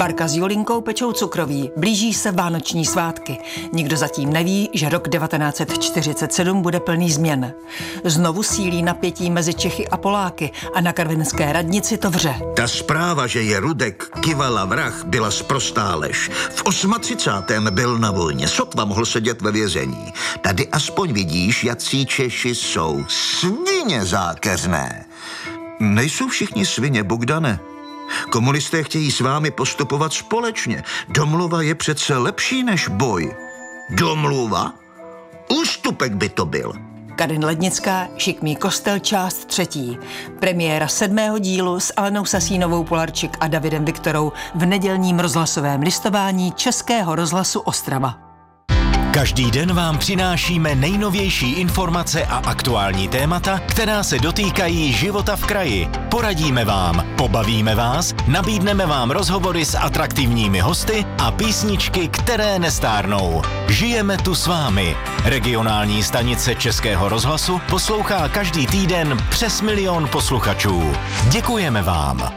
Barka s Julinkou pečou cukroví. Blíží se vánoční svátky. Nikdo zatím neví, že rok 1947 bude plný změn. Znovu sílí napětí mezi Čechy a Poláky a na karvinské radnici to vře. Ta zpráva, že je Rudek Kyvala vrah, byla sprostá lež. V 38. byl na vojně, sotva mohl sedět ve vězení. Tady aspoň vidíš, jací Češi jsou. Svině zákeřné. Nejsou všichni svině, Bogdane. Komunisté chtějí s vámi postupovat společně. Domluva je přece lepší než boj. Domluva? Ústupek by to byl. Karin Lednická, Šikmý kostel, část 3. Premiéra 7. dílu s Alenou Sasínovou Polarčik a Davidem Viktorou v nedělním rozhlasovém listování Českého rozhlasu Ostrava. Každý den vám přinášíme nejnovější informace a aktuální témata, která se dotýkají života v kraji. Poradíme vám, pobavíme vás, nabídneme vám rozhovory s atraktivními hosty a písničky, které nestárnou. Žijeme tu s vámi. Regionální stanice Českého rozhlasu poslouchá každý týden přes 1 milion posluchačů. Děkujeme vám.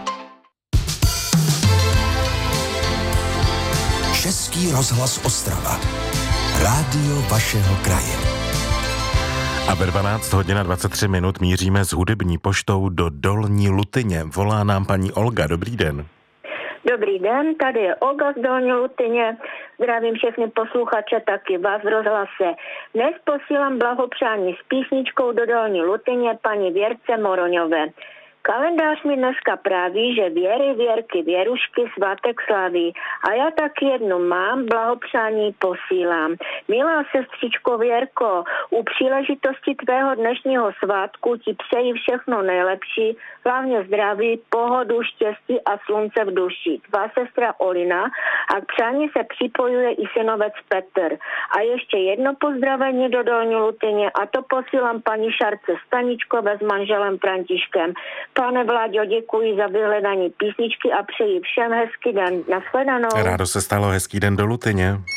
Český rozhlas Ostrava. Rádio vašeho kraje. A ve 12 hodin a 23 minut míříme s hudební poštou do Dolní Lutyně. Volá nám paní Olga. Dobrý den. Dobrý den, tady je Olga z Dolní Lutyně. Zdravím všechny posluchače, taky vás v rozhlase. Dnes posílám blahopřání s písničkou do Dolní Lutyně paní Věrce Moroňové. Kalendář mi dneska praví, že Věry, Věrky, Věrušky svátek slaví. A já taky jednu mám, blahopřání posílám. Milá sestřičko Věrko, u příležitosti tvého dnešního svátku ti přeji všechno nejlepší, hlavně zdraví, pohodu, štěstí a slunce v duši. Tvá sestra Olina a k přání se připojuje i synovec Petr. A ještě jedno pozdravení do Dolní Lutyně a to posílám paní Šárce Staničkové s manželem Františkem. Pane Vláďo, děkuji za vyhledání písničky a přeji všem hezký den. Nashledanou. Rádo se stalo, hezký den do Lutyně.